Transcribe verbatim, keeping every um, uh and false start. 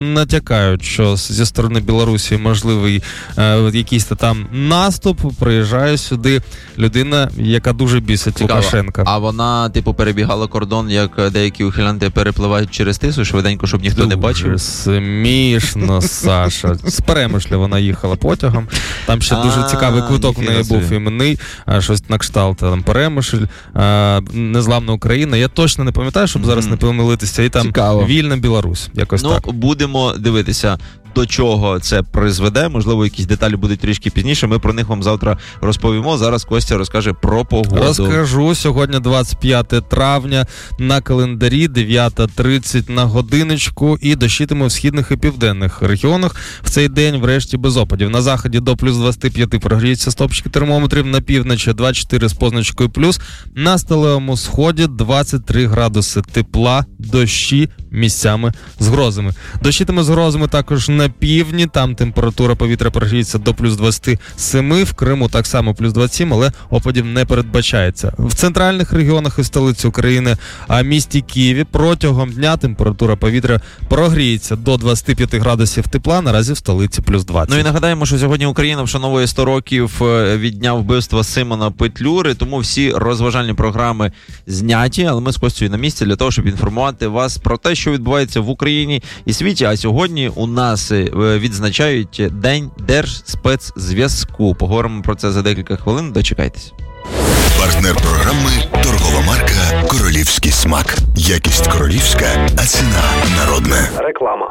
натякають, що зі сторони Білорусі можливий е, якийсь там наступ, приїжджає сюди людина, яка дуже бісить Цікаво. Лукашенка. А вона, типу, перебігала кордон, як деякі ухилянти перепливають через Тису, швиденько, щоб ніхто дуже не бачив? Дуже смішно, Саша. З Перемишля вона їхала потягом. Там ще дуже цікавий квиток у неї був іменний, щось на кшталт, там Перемишль, Незламна Україна. Я точно не пам'ятаю, щоб зараз не помилитися. І там Цікаво. Вільна Білорусь. Якось ну, так. Будемо дивитися, до чого це призведе. Можливо, якісь деталі будуть трішки пізніше. Ми про них вам завтра розповімо. Зараз Костя розкаже про погоду. Розкажу. Сьогодні двадцять п'яте травня, на календарі дев'ята тридцять на годиночку, і дощитиме в східних і південних регіонах. В цей день врешті без опадів. На заході до плюс двадцять п'ять прогріються стопчики термометрів, на півночі двадцять чотири з позначкою плюс, на сталевому сході двадцять три градуси тепла, дощі місцями з грозами. Дощитиме з грозами також на півдні, там температура повітря прогріється до плюс двадцять сім, в Криму так само плюс двадцять сім, але опадів не передбачається. В центральних регіонах і столиці України, а місті Києві протягом дня температура повітря прогріється до двадцять п'ять градусів тепла, наразі в столиці плюс двадцять. Ну і нагадаємо, що сьогодні Україна вшановує сто років від дня вбивства Симона Петлюри, тому всі розважальні програми зняті, але ми з Костю на місці для того, щоб інформувати вас про те, що відбувається в Україні і світі. А сьогодні у нас відзначають День Держспецзв'язку. Поговоримо про це за декілька хвилин. Дочекайтесь. Партнер програми – торгова марка «Королівський смак». Якість королівська, а ціна народна. Реклама.